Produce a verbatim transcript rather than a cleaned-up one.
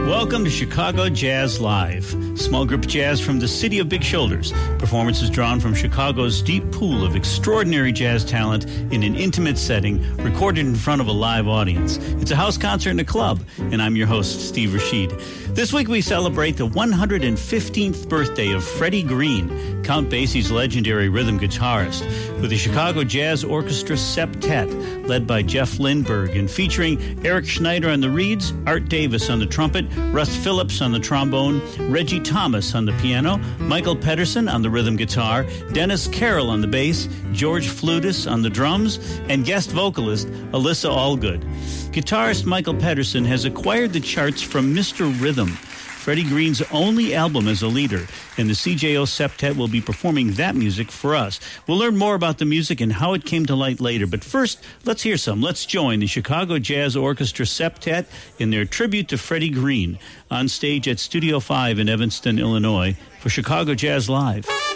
Welcome to Chicago Jazz Live. Small group jazz from the city of big shoulders. Performances drawn from Chicago's deep pool of extraordinary jazz talent in an intimate setting, recorded in front of a live audience. It's a house concert in a club, and I'm your host, Steve Rashid. This week we celebrate the one hundred fifteenth birthday of Freddie Green, Count Basie's legendary rhythm guitarist, with the Chicago Jazz Orchestra Septet, led by Jeff Lindberg, and featuring Eric Schneider on the reeds, Art Davis on the trumpet, Russ Phillips on the trombone, Reggie Thomas on the piano, Michael Pedersen on the rhythm guitar, Dennis Carroll on the bass, George Flutis on the drums, and guest vocalist Alyssa Allgood. Guitarist Michael Pedersen has acquired the charts from Mister Rhythm, Freddie Green's only album as a leader, and the C J O Septet will be performing that music for us. We'll learn more about the music and how it came to light later, but first, let's hear some. Let's join the Chicago Jazz Orchestra Septet in their tribute to Freddie Green on stage at Studio five in Evanston, Illinois for Chicago Jazz Live.